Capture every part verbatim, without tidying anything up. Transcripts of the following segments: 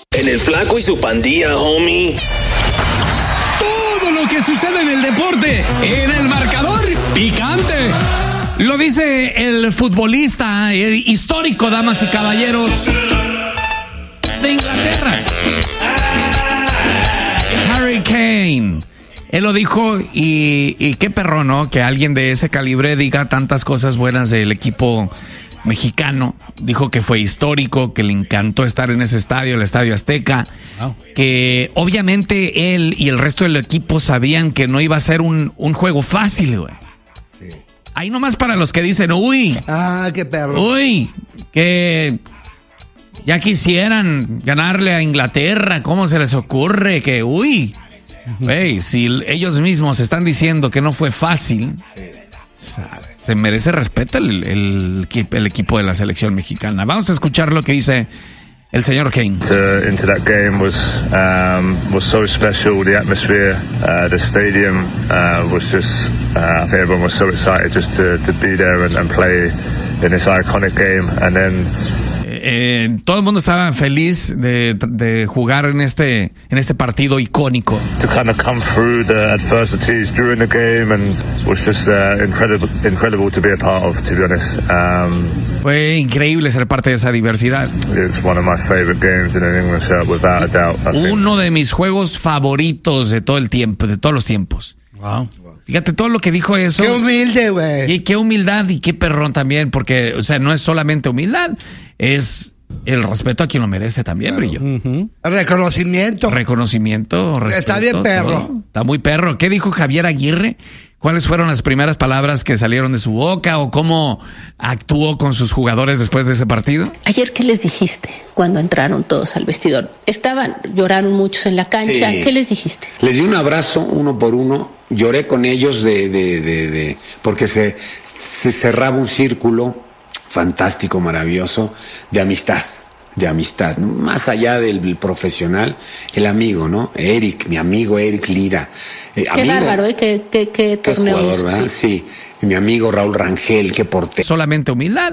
En el Flaco y su pandilla, homie. Todo lo que sucede en el deporte, en el marcador picante. Lo dice el futbolista el histórico, damas y caballeros, de Inglaterra, Harry Kane. Él lo dijo y, y qué perro, ¿no? Que alguien de ese calibre diga tantas cosas buenas del equipo mexicano. Dijo que fue histórico, que le encantó estar en ese estadio, el Estadio Azteca. Wow. Que obviamente él y el resto del equipo sabían que no iba a ser un, un juego fácil, güey. Sí. Ahí nomás para los que dicen, uy. Ah, qué perro. Uy, que ya quisieran ganarle a Inglaterra. ¿Cómo se les ocurre? Que, uy. Hey, si ellos mismos están diciendo que no fue fácil, sí. Se merece respeto el, el, el equipo de la selección mexicana. Vamos a escuchar lo que dice el señor Kane. To, into that game was um, was so special. The atmosphere, uh, the stadium uh, was just. Uh, I think everyone was so excited just to, to be there and, and play in this iconic game. And then. Eh, todo el mundo estaba feliz de, de jugar en este en este partido icónico. To kind of come through the adversities during the game and was just uh, incredible incredible to be a part of, to be honest. Um, Fue increíble ser parte de esa diversidad. It's one of my favorite games in an England shirt, without a doubt. Uno de mis juegos favoritos de todo el tiempo, de todos los tiempos. Wow. Fíjate todo lo que dijo eso. Qué humilde, güey. Y qué humildad y qué perrón también, porque, o sea, no es solamente humildad, es el respeto a quien lo merece también, claro. Brillo. Uh-huh. Reconocimiento. Reconocimiento, respeto. Está bien perro. Todo. Está muy perro. ¿Qué dijo Javier Aguirre? ¿Cuáles fueron las primeras palabras que salieron de su boca o cómo actuó con sus jugadores después de ese partido? Ayer, ¿qué les dijiste cuando entraron todos al vestidor? Estaban, lloraron muchos en la cancha. Sí. ¿Qué les dijiste? Les di un abrazo uno por uno. Lloré con ellos de, de, de, de porque se, se cerraba un círculo fantástico, maravilloso, de amistad. de amistad, ¿no? Más allá del profesional, el amigo, ¿no? Eric, mi amigo Eric Lira. Eh, qué amigo, bárbaro, ¿eh? Qué, qué, qué torneo qué jugador, ¿verdad? Sí. sí. Y mi amigo Raúl Rangel, qué portero. Solamente humildad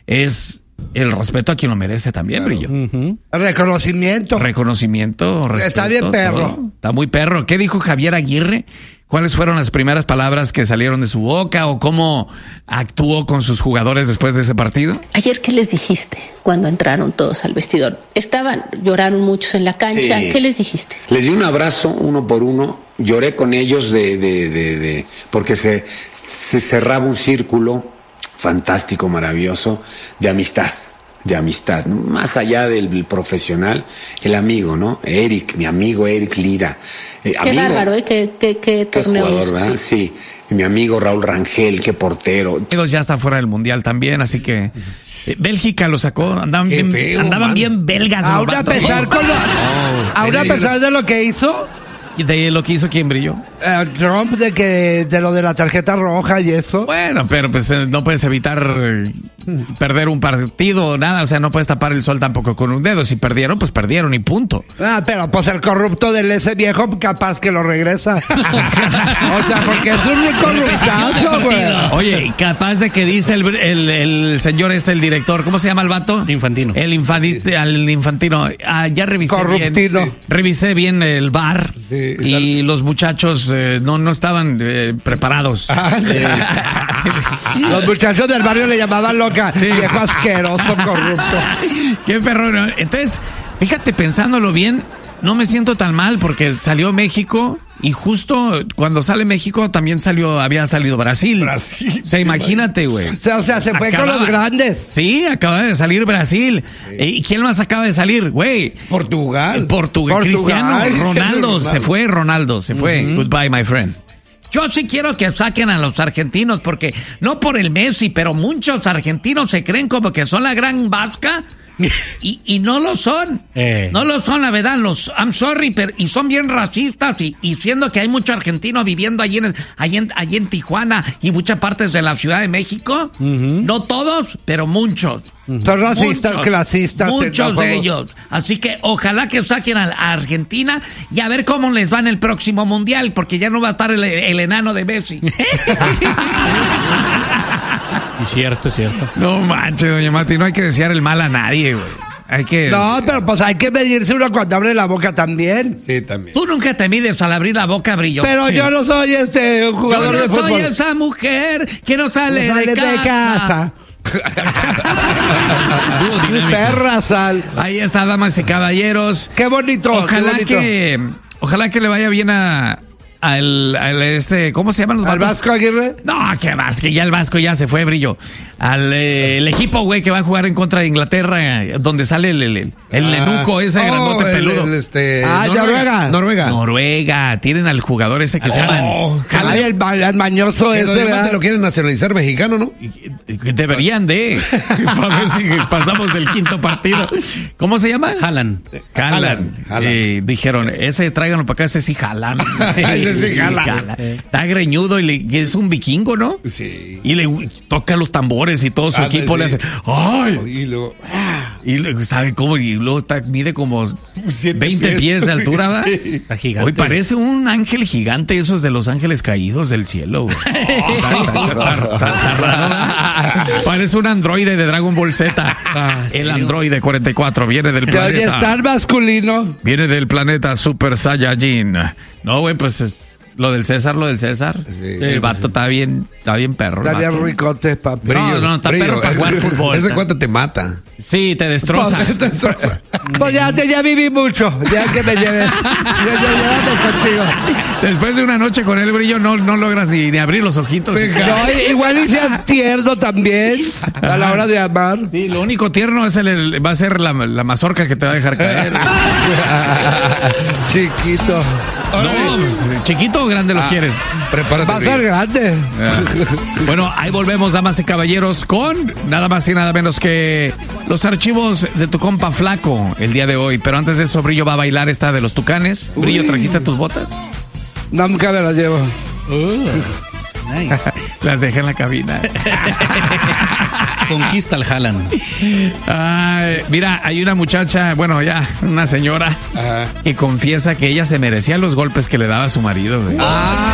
es el respeto a quien lo merece también, claro. Brillo. Uh-huh. Reconocimiento. Reconocimiento, respeto. Está bien perro. Todo. Está muy perro. ¿Qué dijo Javier Aguirre? ¿Cuáles fueron las primeras palabras que salieron de su boca o cómo actuó con sus jugadores después de ese partido? Ayer, ¿qué les dijiste cuando entraron todos al vestidor? Estaban, lloraron muchos en la cancha. Sí. ¿Qué les dijiste? Les di un abrazo uno por uno. Lloré con ellos de, de, de, de porque se, se cerraba un círculo fantástico, maravilloso, de amistad. de amistad, ¿no? Más allá del profesional, el amigo, ¿no? Eric, mi amigo Eric Lira. Eh, qué amigo, bárbaro, ¿eh? Qué, qué, qué torneo. Qué jugador, ¿verdad? Sí. sí. Y mi amigo Raúl Rangel, qué portero. Amigos, ya está fuera del mundial también, así que eh, Bélgica lo sacó, andaban qué bien, feo, andaban man. bien belgas. Ahora a pesar con lo, oh, ahora a pesar de lo que hizo. ¿De lo que hizo quién, Brillo? Uh, Trump, de que de lo de la tarjeta roja y eso. Bueno, pero pues eh, no puedes evitar eh, perder un partido, nada, o sea, no puedes tapar el sol tampoco con un dedo. Si perdieron, pues perdieron y punto. Ah, pero pues el corrupto del ese viejo capaz que lo regresa. O sea, porque es un corruptazo, güey. Oye, capaz de que dice el, el, el señor es el director, ¿cómo se llama el vato? Infantino. El infantino, el infantino. Ah, ya revisé Corruptino. bien. Revisé bien el bar. Sí. Y los muchachos eh, no, no estaban eh, preparados. Ah, eh. Los muchachos del barrio le llamaban loca. Sí. Viejo asqueroso, corrupto. Qué perro. Entonces, fíjate, pensándolo bien, no me siento tan mal porque salió México y justo cuando sale México también salió, había salido Brasil. Brasil. O sea, imagínate, güey. O sea, o sea, se fue acaba, con los grandes. Sí, acaba de salir Brasil. Sí. ¿Y quién más acaba de salir, güey? Portugal. Portugal. Cristiano Ronaldo. Se fue, Ronaldo. Se fue. Uh-huh. Goodbye, my friend. Yo sí quiero que saquen a los argentinos porque no por el Messi, pero muchos argentinos se creen como que son la gran vasca. Y, y no lo son, eh. no lo son, la verdad, los, I'm sorry, pero, y son bien racistas y, y siendo que hay mucho argentino viviendo allí en, allí en, allí en Tijuana y muchas partes de la Ciudad de México, uh-huh. no todos, pero muchos. Uh-huh. Son racistas, muchos, clasistas. Muchos de ellos. Así que ojalá que saquen a, a Argentina y a ver cómo les va en el próximo mundial, porque ya no va a estar el, el enano de Messi. Y cierto, cierto. No manches, doña Mati, no hay que desear el mal a nadie, güey. Hay que... No, pero pues hay que medirse uno cuando abre la boca también. Sí, también. Tú nunca te mides al abrir la boca, Brillo. Pero yo no soy este un jugador yo no de fútbol. soy esa mujer que no sale, No sale de casa. casa. Perra sal. Ahí está, damas y caballeros. Qué bonito. Ojalá qué bonito. que, ojalá que le vaya bien a al, al este, ¿cómo se llaman los ¿Al vatos? Vasco Aguirre? No, que más, que ya el Vasco ya se fue, Brillo. Al eh, el equipo, güey, que va a jugar en contra de Inglaterra, eh, donde sale el, el, el, el Ah. Lenuco, ese Oh, grandote el- peludo. el, este, Ah, Noruega. Noruega. Noruega, tienen al jugador ese que se llama. Oh, Ay, el, ma- el mañoso Que ese, además ¿verdad? te lo quieren nacionalizar mexicano, ¿no? Deberían de. Para ver si pasamos del quinto partido. ¿Cómo se llama? Jalan. Jalan. Jalan. Eh, dijeron, ese tráiganlo para acá, ese sí jalan. Ese sí jala. Está greñudo y, le- y es un vikingo, ¿no? Sí. Y le toca los tambores y todo su Anda, equipo sí. le hace ¡ay! Y luego... Y luego, ¿sabe cómo? Y luego está- mide como Siete veinte pies. pies de altura, ¿verdad? Sí. Está gigante. Hoy parece un ángel gigante, esos de los ángeles caídos del cielo. güey. Está- está- está- está- está raro, ¿verdad? Parece un androide de Dragon Ball Z. El androide cuarenta y cuatro viene del Que hoy planeta. está el masculino. Viene del planeta Super Saiyajin. No, güey, pues es lo del César, lo del César. Sí. el vato está bien, está bien perro. el Daría vato. ricotes, papi. No, no, está perro para ese- jugar fútbol. Ese Está- cuate te mata. Sí, te destroza. Te destroza. Pues ya, te- ya viví mucho. Ya que me lleves. Ya, ya, llévame contigo. Después de una noche con el Brillo, no, no logras ni, ni abrir los ojitos. No, igual hice tierno también. A la hora de amar. Sí, lo único tierno es el, el- va a ser la, la mazorca que te va a dejar caer. Chiquito. No, pues, chiquito o grande lo Ah, quieres. Prepárate. Va a ser Río. grande. Ah. Bueno, ahí volvemos, damas y caballeros, con nada más y nada menos que los archivos de tu compa Flaco el día de hoy. Pero antes de eso, Brillo va a bailar esta de los tucanes. Brillo, ¿trajiste tus botas? Nunca me la llevo. Nice. Las dejé en la cabina. Conquista el Jalan. Ay, mira, hay una muchacha, bueno, ya, una señora Ajá. que confiesa que ella se merecía los golpes que le daba a su marido. güey. Ah,